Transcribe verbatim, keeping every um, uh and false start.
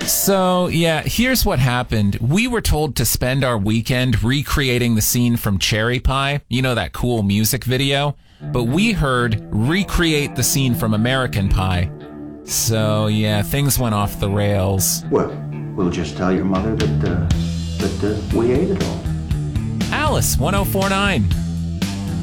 So, yeah, here's what happened. We were told to spend our weekend recreating the scene from Cherry Pie. You know, that cool music video? But we heard recreate the scene from American Pie. So, yeah, things went off the rails. Well, we'll just tell your mother that, uh, that uh, we ate it all. Alice, one oh four point nine.